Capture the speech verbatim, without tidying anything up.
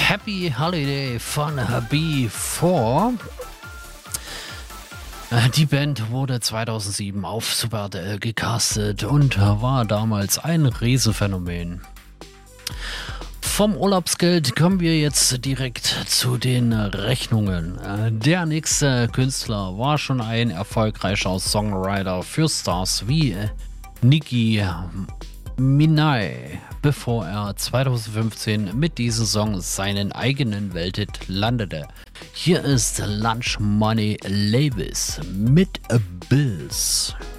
Happy Holiday von B vier. Die Band wurde zweitausendsieben auf Super R T L gecastet und war damals ein Riesenphänomen. Vom Urlaubsgeld kommen wir jetzt direkt zu den Rechnungen. Der nächste Künstler war schon ein erfolgreicher Songwriter für Stars wie Nicki Minaj, bevor er zweitausendfünfzehn mit diesem Song seinen eigenen Welthit landete. Hier ist Lunch Money Labels mit Bills.